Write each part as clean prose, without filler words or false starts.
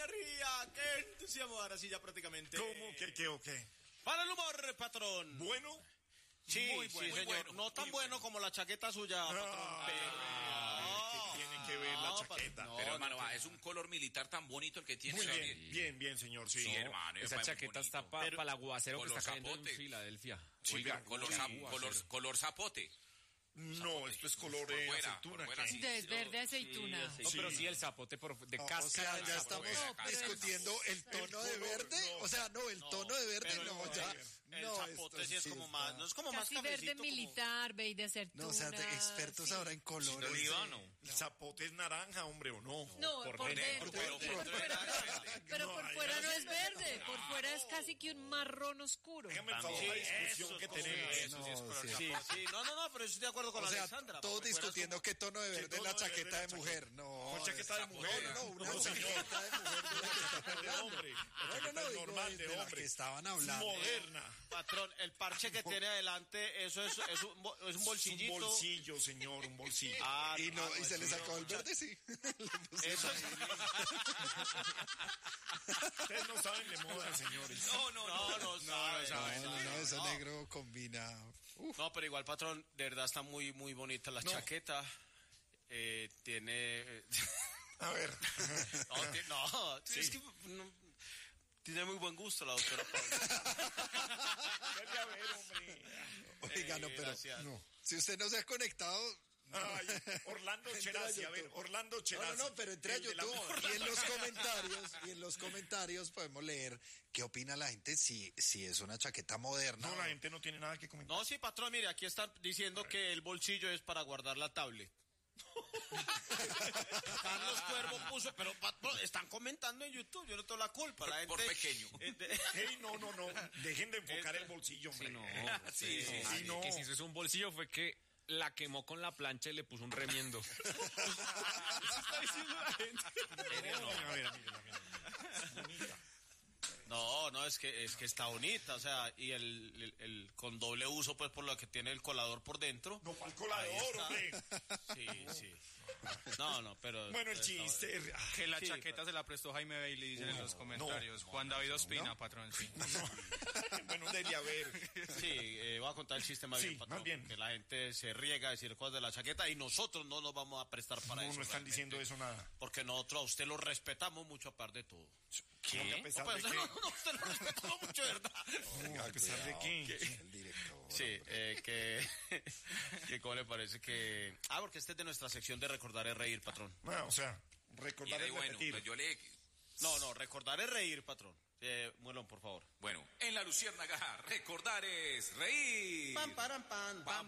alegría! ¡Qué entusiasmo! Ahora sí, ya prácticamente. ¿Cómo? ¿Qué o qué? Para el humor, patrón. ¿Bueno? Sí, muy bueno, sí, señor. bueno, no tan bueno como la chaqueta suya, patrón. ¿Qué tiene que ver la chaqueta? Pero, hermano, es un color militar tan bonito el que tiene. Muy bien, señor, sí. Sí, hermano. Esa chaqueta está para el aguacero que está cayendo en zapote. Filadelfia. Sí, Oiga, color zapote. No, esto es color Por fuera, aceituna. por fuera, ¿qué? sí. Es verde aceituna. No, pero sí el zapote de O cáscara. sea, ya estamos discutiendo el tono de verde. no. O sea, no, el tono de verde pero no, el- ya. El No, zapote esto sí es sí como está- más, no es como Casi más verde cafecito. militar, verde aceituna. No, o sea, expertos ahora en colores. El zapote es naranja, hombre, ¿o no? No, por dentro. pero por Pero No, por ahí fuera no no se es verde, por fuera es casi que un marrón oscuro. Hágame el favor la discusión que tenemos. Sí, no, pero yo estoy de acuerdo con O sea, Alexandra. todos porque fuera discutiendo qué tono de verde es la tono de chaqueta verde de la mujer. No. ¿Cuál chaqueta de mujer? No, una No, señor. chaqueta de mujer de la que están De hablando. hombre. No, digo, normal de de la hombre. que estaban hablando. Moderna. Patrón, el parche que tiene adelante, eso es un bolsillito. Un bolsillo, señor, un bolsillo. Y se le sacó el verde, sí. Le pusimos Eso ahí. Ustedes no saben de moda, señores. No sabe. No, eso negro combina. No, pero igual, patrón, de verdad está muy, muy bonita la chaqueta. Tiene... A ver. Sí. Es que tiene muy buen gusto la doctora Paula. Vuelve a ver, hombre. Oiga, no, pero gracias. no. Si usted no se ha conectado. Ay, Orlando Entra Cherazzi, a a ver, YouTube. Orlando Cherazzi. No, pero entra a el de la YouTube moda. y en los comentarios podemos leer qué opina la gente si es una chaqueta moderna. No, la gente no tiene nada que comentar. No, sí, patrón, mire, aquí están diciendo que el bolsillo es para guardar la tablet. Carlos Cuervo puso, pero patrón, están comentando en YouTube, yo no tengo la culpa. La gente, Por pequeño. Hey, no. Dejen de enfocar el bolsillo, hombre. Sí. No. Que si eso es un bolsillo fue que la quemó con la plancha y le puso un remiendo. Eso está diciendo la gente. A ver, bonita. No, es que está bonita, o sea, y el con doble uso, pues por lo que tiene el colador por dentro. No, ¿cuál colador, hombre? Sí. No, pero... Bueno, el chiste. Que la Sí, chaqueta se la prestó Jaime Bailey, dicen en los comentarios. Juan David Ospina, patrón, sí. Bueno, debe haber. Sí, voy a contar el chiste más Sí, bien, patrón, más bien. que la gente se riega a decir cosas de la chaqueta y nosotros no nos vamos a prestar para eso. No están realmente, diciendo eso nada. Porque nosotros a usted lo respetamos mucho a par de todo. ¿Qué? ¿A pesar de qué? No, usted lo respetamos mucho, ¿verdad? ¿A pesar de qué? El director. Sí, que ¿cómo le parece que...? Porque este es de nuestra sección de recordar es reír, patrón. O sea, recordar y Bueno, repetir. pues yo le... No, recordar es reír, patrón. Muelón, por favor. Bueno, en la Luciérnaga, recordar es reír. Pam, pam.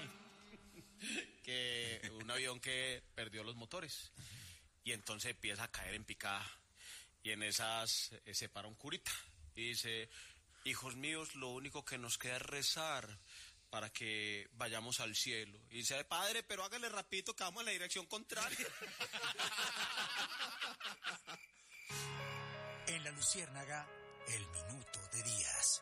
Que un avión que perdió los motores y entonces empieza a caer en picada y en esas se para un curita y dice: hijos míos, lo único que nos queda es rezar para que vayamos al cielo. Y dice: padre, pero hágale rapidito que vamos en la dirección contraria. En la Luciérnaga, el minuto de Díaz.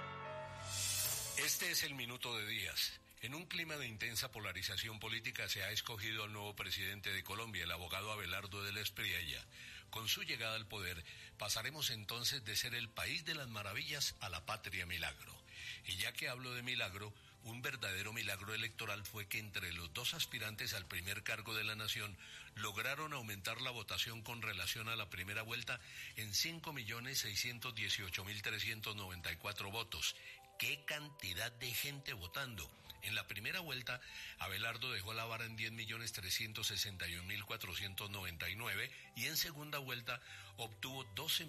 Este es el minuto de Díaz. En un clima de intensa polarización política se ha escogido al nuevo presidente de Colombia, el abogado Abelardo de la Espriella. Con su llegada al poder, pasaremos entonces de ser el país de las maravillas a la patria milagro. Y ya que hablo de milagro, un verdadero milagro electoral fue que entre los dos aspirantes al primer cargo de la nación lograron aumentar la votación con relación a la primera vuelta en 5.618.394 votos. ¡Qué cantidad de gente votando! En la primera vuelta, Abelardo dejó la vara en 10.361.499 y en segunda vuelta obtuvo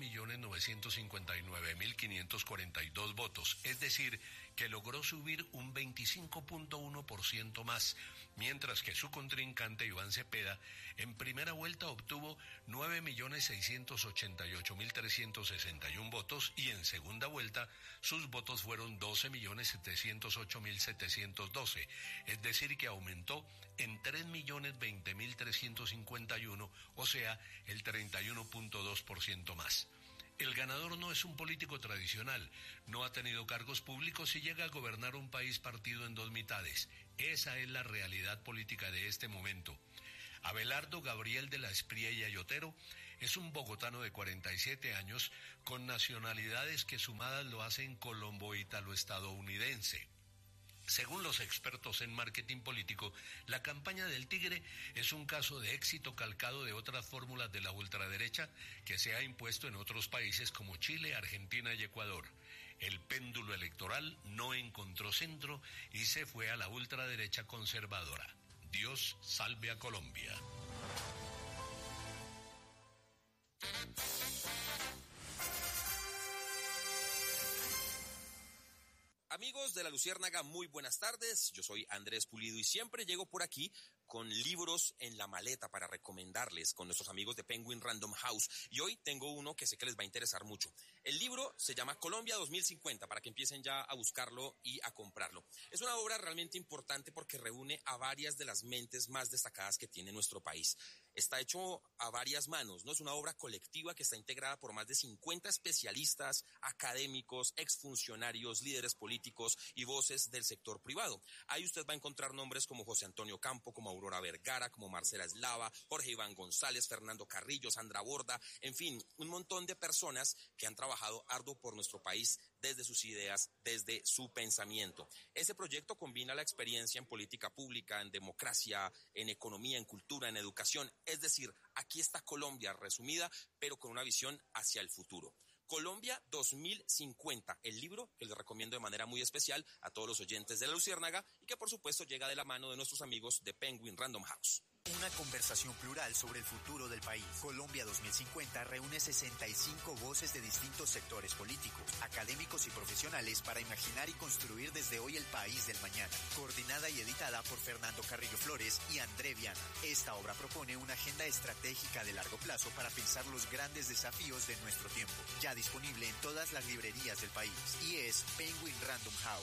12.959.542 votos, es decir, que logró subir un 25.1% más, mientras que su contrincante Iván Cepeda en primera vuelta obtuvo 9.688.361 votos y en segunda vuelta sus votos fueron 12.708.712, es decir que aumentó en 3.020.351, o sea, el 31.2% más. El ganador no es un político tradicional, no ha tenido cargos públicos y llega a gobernar un país partido en dos mitades. Esa es la realidad política de este momento. Abelardo Gabriel de la Espriella y Otero es un bogotano de 47 años con nacionalidades que sumadas lo hacen colombo-italo-estadounidense. Según los expertos en marketing político, la campaña del Tigre es un caso de éxito calcado de otras fórmulas de la ultraderecha que se ha impuesto en otros países como Chile, Argentina y Ecuador. El péndulo electoral no encontró centro y se fue a la ultraderecha conservadora. Dios salve a Colombia. Amigos de La Luciérnaga, muy buenas tardes. Yo soy Andrés Pulido y siempre llego por aquí con libros en la maleta para recomendarles con nuestros amigos de Penguin Random House. Y hoy tengo uno que sé que les va a interesar mucho. El libro se llama Colombia 2050, para que empiecen ya a buscarlo y a comprarlo. Es una obra realmente importante porque reúne a varias de las mentes más destacadas que tiene nuestro país. Está hecho a varias manos, ¿no? Es una obra colectiva que está integrada por más de 50 especialistas, académicos, exfuncionarios, líderes políticos y voces del sector privado. Ahí usted va a encontrar nombres como José Antonio Campo, como Aurora Vergara, como Marcela Eslava, Jorge Iván González, Fernando Carrillo, Sandra Borda, en fin, un montón de personas que han trabajado arduo por nuestro país desde sus ideas, desde su pensamiento. Ese proyecto combina la experiencia en política pública, en democracia, en economía, en cultura, en educación. Es decir, aquí está Colombia resumida, pero con una visión hacia el futuro. Colombia 2050, el libro que les recomiendo de manera muy especial a todos los oyentes de La Luciérnaga y que por supuesto llega de la mano de nuestros amigos de Penguin Random House. Una conversación plural sobre el futuro del país. Colombia 2050 reúne 65 voces de distintos sectores políticos, académicos y profesionales para imaginar y construir desde hoy el país del mañana. Coordinada y editada por Fernando Carrillo Flores y André Viana. Esta obra propone una agenda estratégica de largo plazo para pensar los grandes desafíos de nuestro tiempo. Ya disponible en todas las librerías del país. Y es Penguin Random House.